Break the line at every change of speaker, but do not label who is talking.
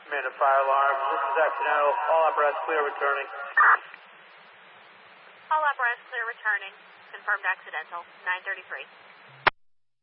Amanda Fire Alarm. This is accidental. All apparatus clear returning.
All apparatus clear returning. Confirmed accidental. 933.